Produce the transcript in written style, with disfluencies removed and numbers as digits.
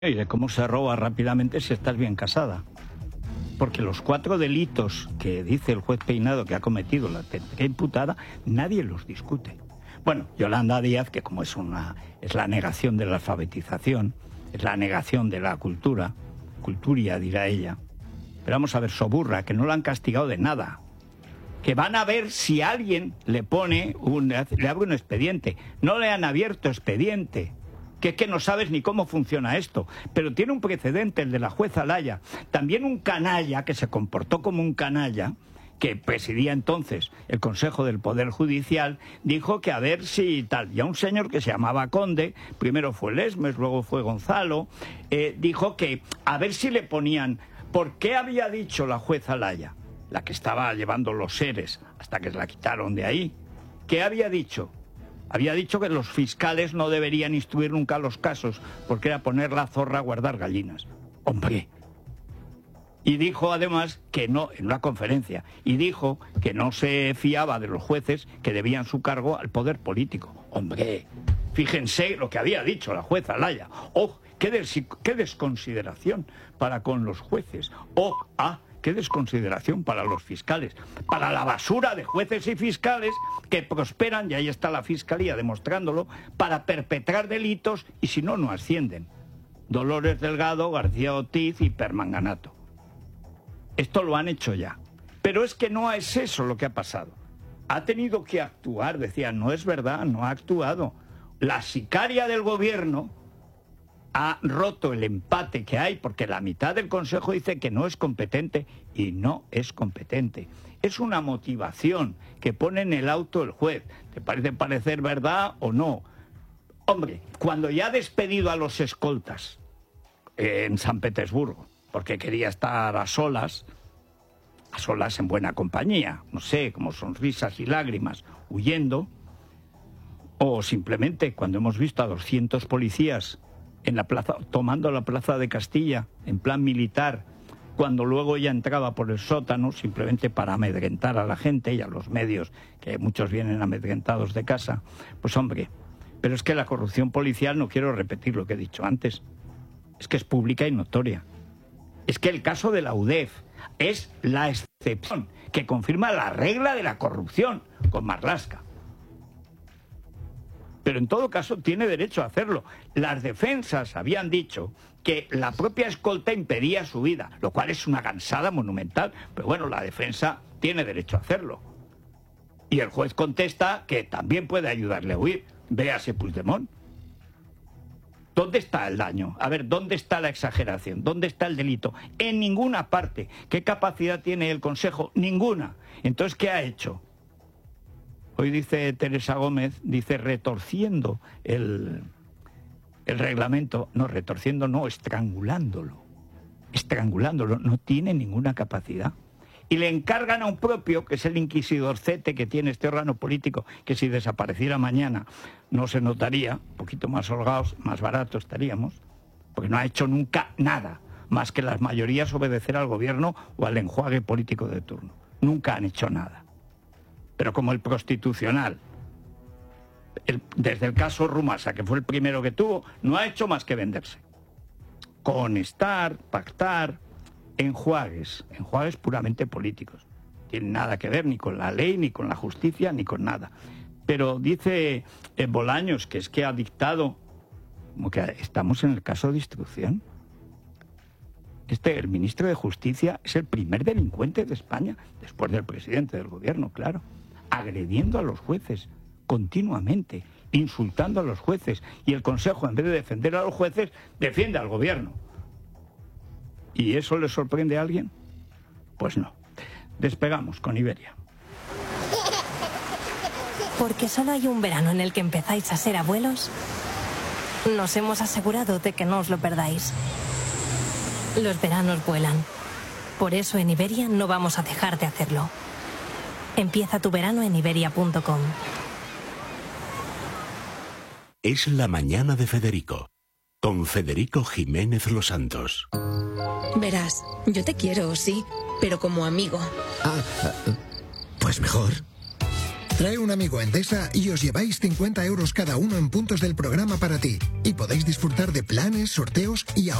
y de cómo se roba rápidamente si estás bien casada. Porque los 4 delitos que dice el juez Peinado que ha cometido la tendría imputada, nadie los discute. Bueno, Yolanda Díaz, que como es la negación de la alfabetización, es la negación de la culturia dirá ella. Pero vamos a ver, Soburra, que no la han castigado de nada. Que van a ver si alguien le abre un expediente. No le han abierto expediente. Que es que no sabes ni cómo funciona esto. Pero tiene un precedente, el de la jueza Laya. También un canalla, que se comportó como un canalla, que presidía entonces el Consejo del Poder Judicial, dijo que a ver si tal. Y a un señor que se llamaba Conde, primero fue Lesmes, luego fue Gonzalo, dijo que a ver si le ponían... ¿Por qué había dicho la jueza Laya, la que estaba llevando los seres hasta que la quitaron de ahí? ¿Qué había dicho? Había dicho que los fiscales no deberían instruir nunca los casos porque era poner la zorra a guardar gallinas. ¡Hombre! Y dijo además que no, en una conferencia, y dijo que no se fiaba de los jueces que debían su cargo al poder político. ¡Hombre! Fíjense lo que había dicho la jueza Laya. ¡Oh! ¡Qué desconsideración para con los jueces! ¡Oh! ¡Ah! ¡Qué desconsideración para los fiscales! Para la basura de jueces y fiscales que prosperan, y ahí está la Fiscalía demostrándolo, para perpetrar delitos y si no, no ascienden. Dolores Delgado, García Ortiz y Permanganato. Esto lo han hecho ya. Pero es que no es eso lo que ha pasado. Ha tenido que actuar, decía, no es verdad, no ha actuado. La sicaria del gobierno ha roto el empate que hay, porque la mitad del Consejo dice que no es competente, y no es competente. Es una motivación que pone en el auto el juez. ¿Te parece parecer verdad o no? Hombre, cuando ya ha despedido a los escoltas en San Petersburgo, porque quería estar a solas en buena compañía, no sé, como sonrisas y lágrimas, huyendo, o simplemente cuando hemos visto a 200 policías en la plaza, tomando la plaza de Castilla en plan militar, cuando luego ella entraba por el sótano simplemente para amedrentar a la gente y a los medios, que muchos vienen amedrentados de casa. Pues hombre, pero es que la corrupción policial, no quiero repetir lo que he dicho antes, es que es pública y notoria. Es que el caso de la UDEF es la excepción que confirma la regla de la corrupción con Marlaska. Pero en todo caso tiene derecho a hacerlo. Las defensas habían dicho que la propia escolta impedía su vida, lo cual es una gansada monumental. Pero bueno, la defensa tiene derecho a hacerlo. Y el juez contesta que también puede ayudarle a huir. Véase Puigdemont. ¿Dónde está el daño? A ver, ¿dónde está la exageración? ¿Dónde está el delito? En ninguna parte. ¿Qué capacidad tiene el Consejo? Ninguna. Entonces, ¿qué ha hecho? Hoy dice Teresa Gómez, dice retorciendo el reglamento, no, retorciendo no, estrangulándolo, no tiene ninguna capacidad. Y le encargan a un propio, que es el inquisidorcete que tiene este órgano político, que si desapareciera mañana no se notaría, un poquito más holgados, más baratos estaríamos, porque no ha hecho nunca nada, más que las mayorías obedecer al gobierno o al enjuague político de turno. Nunca han hecho nada. Pero como el Constitucional, desde el caso Rumasa, que fue el primero que tuvo, no ha hecho más que venderse. Conectar, pactar, enjuagues puramente políticos. Tienen nada que ver ni con la ley, ni con la justicia, ni con nada. Pero dice Bolaños que es que ha dictado, como que estamos en el caso de instrucción. El ministro de Justicia es el primer delincuente de España, después del presidente del gobierno, claro, agrediendo a los jueces continuamente, insultando a los jueces, y el Consejo, en vez de defender a los jueces, defiende al gobierno. ¿Y eso le sorprende a alguien? Pues no. Despegamos con Iberia. Porque solo hay un verano en el que empezáis a ser abuelos, nos hemos asegurado de que no os lo perdáis. Los veranos vuelan. Por eso en Iberia no vamos a dejar de hacerlo. Empieza tu verano en Iberia.com. Es la mañana de Federico, con Federico Jiménez Los Santos. Verás, yo te quiero, sí, pero como amigo. Pues mejor. Trae un amigo a Endesa y os lleváis 50 euros cada uno en puntos del programa para ti. Y podéis disfrutar de planes, sorteos y